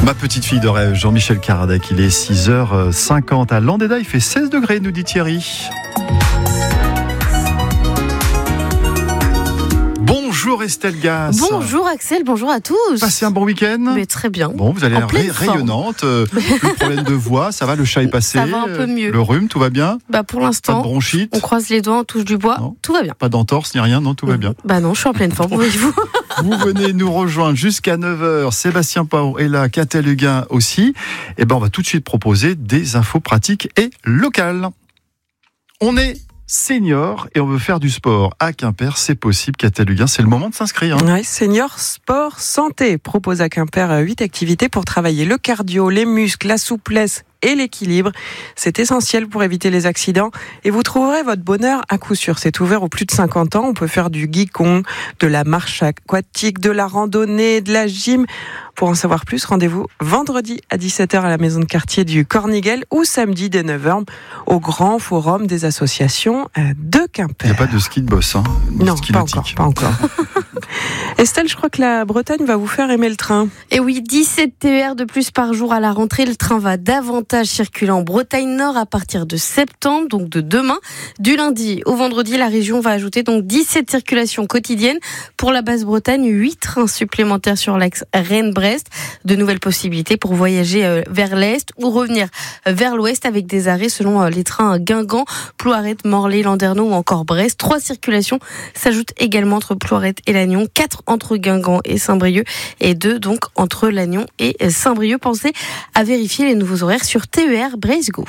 Ma petite fille de rêve, Jean-Michel Caradec, il est 6h50 à Landéda, il fait 16 degrés, nous dit Thierry. Bonjour Estelle Gass. Bonjour Axel, bonjour à tous. Passez un bon week-end. Mais très bien. Bon, vous allez l'air rayonnante. Plus de problème de voix, ça va, le chat est passé. Ça va un peu mieux. Le rhume, tout va bien? Pour l'instant, pas de bronchite. On croise les doigts, on touche du bois, non. Tout va bien. Pas d'entorse ni rien, non, tout va bien. Non, je suis en pleine forme, voyez-vous. Vous venez nous rejoindre jusqu'à 9h. Sébastien Pau est là, Catel Huguin aussi. On va tout de suite proposer des infos pratiques et locales. On est senior et on veut faire du sport à Quimper, c'est possible. Catel Huguin, c'est le moment de s'inscrire. Oui, Senior Sport Santé propose à Quimper 8 activités pour travailler le cardio, les muscles, la souplesse et l'équilibre. C'est essentiel pour éviter les accidents et vous trouverez votre bonheur à coup sûr. C'est ouvert aux plus de 50 ans. On peut faire du gikong, de la marche aquatique, de la randonnée, de la gym. Pour en savoir plus, rendez-vous vendredi à 17h à la maison de quartier du Corniguel ou samedi dès 9h au grand forum des associations de Quimper. Il n'y a pas de ski de boss, hein? Non, pas encore. Estelle, je crois que la Bretagne va vous faire aimer le train. Et oui, 17 TER de plus par jour à la rentrée. Le train va davantage circuler en Bretagne Nord à partir de septembre, donc de demain. Du lundi au vendredi, la région va ajouter donc 17 circulations quotidiennes. Pour la Basse-Bretagne, 8 trains supplémentaires sur l'axe Rennes-Brest. De nouvelles possibilités pour voyager vers l'Est ou revenir vers l'Ouest avec des arrêts selon les trains Guingamp, Plouaret, Morlaix, Landerneau ou encore Brest. 3 circulations s'ajoutent également entre Plouaret et Lannion, 4 entre Guingamp et Saint-Brieuc et 2 donc entre Lannion et Saint-Brieuc. Pensez à vérifier les nouveaux horaires sur TER Brest-Go.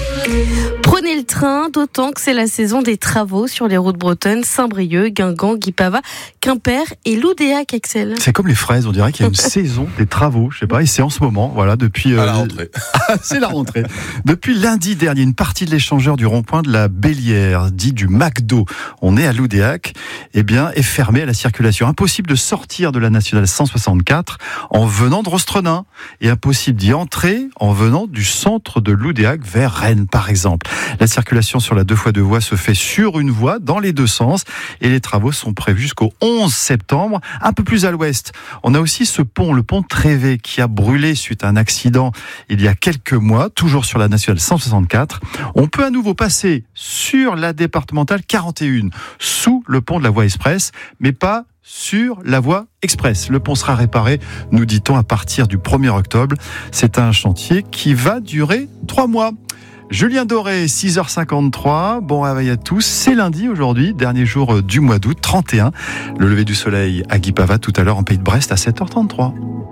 Prenez le train, d'autant que c'est la saison des travaux sur les routes bretonnes, Saint-Brieuc, Guingamp, Guipava, Quimper et Loudéac, Axel. C'est comme les fraises, on dirait qu'il y a une saison des travaux, je sais pas, et c'est en ce moment, voilà, depuis... à la rentrée. C'est la rentrée. Depuis lundi dernier, une partie de l'échangeur du rond-point de la Bélière, dit du McDo, on est à Loudéac, est fermé à la circulation. Impossible de sortir de la nationale 164 en venant de Rostrenin, et impossible d'y entrer en venant du centre de Loudéac vers Rennes, par exemple. La circulation sur la 2x2 voies se fait sur une voie dans les deux sens, et les travaux sont prévus jusqu'au 11 septembre. Un peu plus à l'ouest, on a aussi ce pont, le pont Trévé, qui a brûlé suite à un accident il y a quelques mois, toujours sur la nationale 164. On peut à nouveau passer sur la départementale 41, sous le pont de la voie express, mais pas sur la voie express. Le pont sera réparé, nous dit-on, à partir du 1er octobre. C'est un chantier qui va durer 3 mois. Julien Doré, 6h53. Bon réveil à tous. C'est lundi aujourd'hui, dernier jour du mois d'août, 31. Le lever du soleil à Guipava tout à l'heure en Pays de Brest à 7h33.